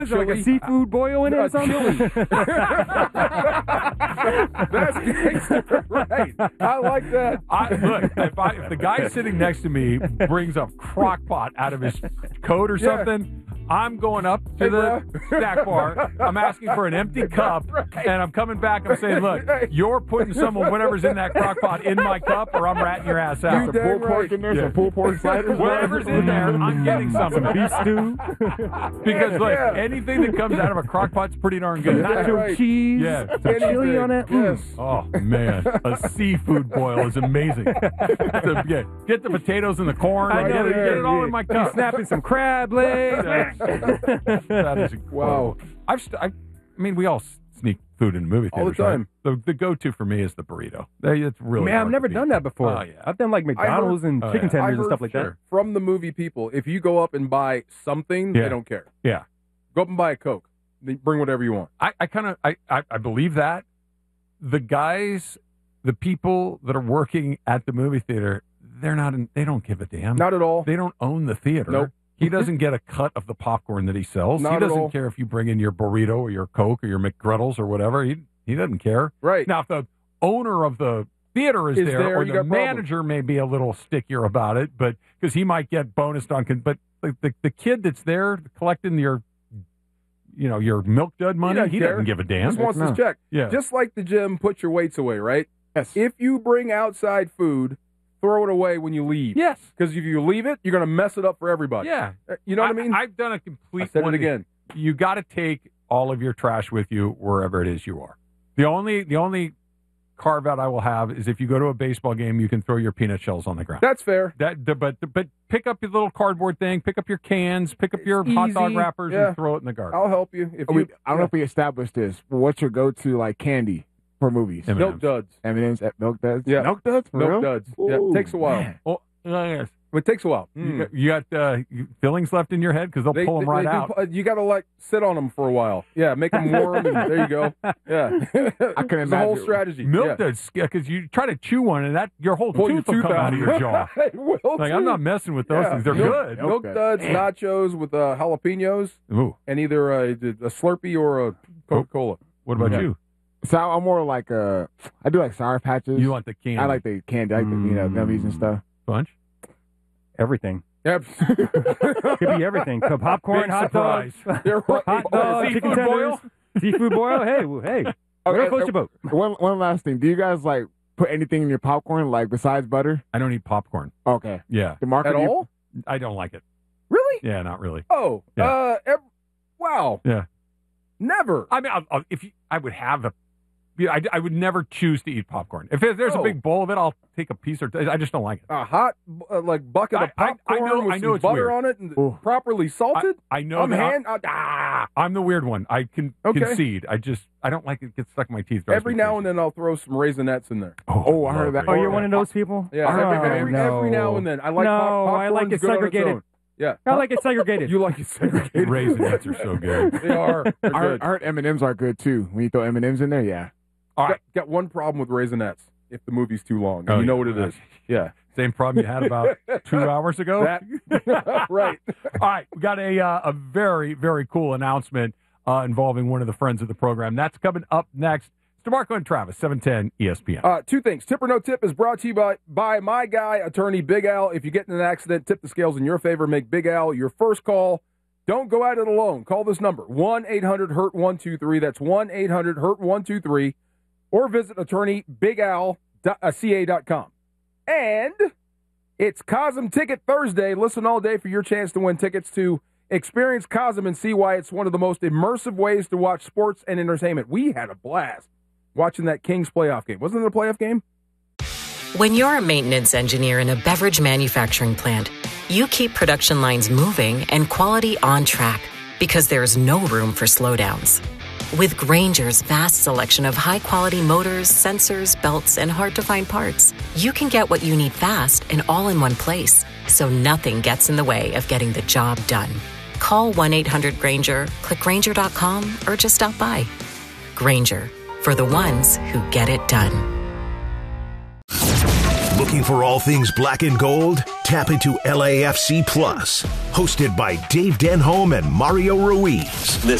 Is there like a seafood boil in it or something? That's gangster, right? I like that. Look, if the guy sitting next to me brings a crock pot out of his coat or something, I'm going up to the snack bar. I'm asking for an empty cup, and I'm coming back. I'm saying, look, you're putting whatever's in that crock pot in my cup, or I'm ratting your ass out. Some pulled pork in there, some pulled pork sliders. Whatever's in there, I'm getting something. Some beef stew. Because, look, anything that comes out of a crock pot's pretty darn good. Nacho cheese. Yeah. Some chili on it. Yes. Oh, man. A seafood boil is amazing. Get the potatoes and the corn. I know, Get it all in my cup. Snapping some crab legs. That is incredible. Wow. I mean, we all sneak food in the movie All the theaters, time. Right? The go-to for me is the burrito. It's really Man, I've hard never to beat. done that before. Oh, yeah. I've done like McDonald's and chicken I tenders and heard stuff like that. from the movie people, if you go up and buy something, Yeah. they don't care. Yeah. Go up and buy a Coke. They bring whatever you want. I believe that. The people that are working at the movie theater, they don't give a damn. Not at all. They don't own the theater. Nope. He doesn't get a cut of the popcorn that he sells. Not He at doesn't all. care if you bring in your burrito or your Coke or your McGriddles or whatever. He doesn't care. Right. Now, if the owner of the theater is there, or you the got problems. manager may be a little stickier about it, but because he might get bonused on. But the kid that's there collecting your milk dud money, he doesn't give a damn. Just wants his check. Yeah. Just like the gym, put your weights away, right? Yes. If you bring outside food, throw it away when you leave. Yes. Because if you leave it, you're going to mess it up for everybody. Yeah. You know what I mean? I've done a complete I said it 180. again. You got to take all of your trash with you wherever it is you are. The only carve out I will have is if you go to a baseball game, you can throw your peanut shells on the ground. That's fair. But pick up your little cardboard thing, pick up your cans, pick up your hot dog Easy. wrappers, Yeah. and throw it in the garbage. I'll help you. I don't know if we established this. But what's your go-to like candy for movies? M&Ms. Milk duds. M&M's, Milk Duds. Yeah. Milk Duds. For Milk real? duds. Yeah. Ooh, Takes a while. man. Oh, yes. It takes a while. You got fillings left in your head because they'll pull them right out. You got to sit on them for a while. Yeah, make them warm. And there you go. Yeah, I can It's the whole imagine. strategy. Milk yeah. duds, because you try to chew one and that your whole Pull tooth will come out of your jaw. It will, Like, too. I'm not messing with those Yeah. things. They're Milk- good. Milk duds, nachos with jalapenos, Ooh. and either a Slurpee or a Coca-Cola. What about Yeah. you? So I'm more like I do like Sour Patches. You want the candy? I like the candy, I like the gummies and stuff. Bunch? Everything. Yep. Could be everything. Popcorn, Big hot dogs, surprise. They're right. hot dogs, Seafood chicken tenders, boil? seafood boil. Hey, we're close to boat. One last thing. Do you guys like put anything in your popcorn like besides butter? I don't eat popcorn. Okay. Yeah. The market At all? I don't like it. Really? Yeah, not really. Oh. Yeah. Wow. Yeah. Never. I mean, I would have a. Yeah, I would never choose to eat popcorn. If there's a Oh. big bowl of it, I'll take a piece or two. I just don't like it. A hot bucket of I popcorn know- with I know some it's butter weird. on it and Ooh. properly salted. I know I'm that I'm the weird one. I can Okay. concede. I don't like it gets stuck in my teeth. Drives Every me now crazy. and then I'll throw some Raisinets in there. Oh, I heard love that. Oh, raisins. you're one of those people? Yeah, every now and then. I like No, popcorn. I like it good on its segregated. own. Yeah. I like it segregated. You like it segregated. Raisinets are so good. They are. They're I good. heard M&Ms are good too. When you throw M&Ms in there, yeah. All right. Got one problem with Raisinets. If the movie's too long. Oh, You know yeah. what it is. Yeah. Same problem you had about 2 hours ago. That, right. All right, we got a very, very cool announcement involving one of the friends of the program. That's coming up next. It's DeMarco and Travis, 710 ESPN. Two things. Tip or no tip is brought to you by my guy, attorney Big Al. If you get in an accident, tip the scales in your favor. Make Big Al your first call. Don't go at it alone. Call this number, 1-800-HURT-123. That's 1-800-HURT-123. Or visit attorneybigal.ca.com. And it's Cosm Ticket Thursday. Listen all day for your chance to win tickets to experience Cosm and see why it's one of the most immersive ways to watch sports and entertainment. We had a blast watching that Kings playoff game. Wasn't it a playoff game? When you're a maintenance engineer in a beverage manufacturing plant, you keep production lines moving and quality on track because there's no room for slowdowns. With Grainger's vast selection of high-quality motors, sensors, belts, and hard-to-find parts, you can get what you need fast and all in one place, so nothing gets in the way of getting the job done. Call 1-800-GRAINGER, click Grainger.com, or just stop by. Grainger, for the ones who get it done. Looking for all things black and gold? Tap into LAFC Plus, hosted by Dave Denholm and Mario Ruiz.